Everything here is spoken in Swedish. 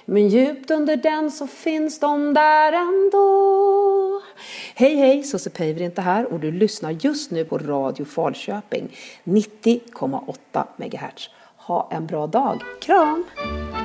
Men djupt under den så finns de där ändå. Hej, Susse inte här och du lyssnar just nu på Radio Falköping 90,8 MHz. Ha en bra dag. Kram!